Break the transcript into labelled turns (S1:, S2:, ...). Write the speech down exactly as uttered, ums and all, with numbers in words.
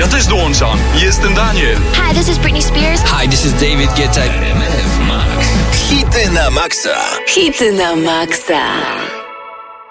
S1: Ja też dołączam. Jestem Daniel.
S2: Hi, this is Britney Spears.
S3: Hi, this is David Guetta. M F Max.
S4: Hity na maksa.
S5: Hity na maksa.